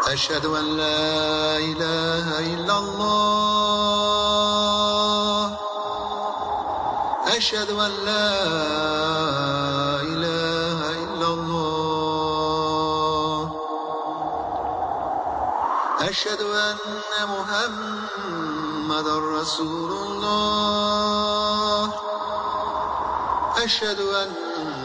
أشهد أن لا إله إلا الله. أشهد أن لا إله إلا الله. أشهد أن محمدا رسول الله. أشهد أن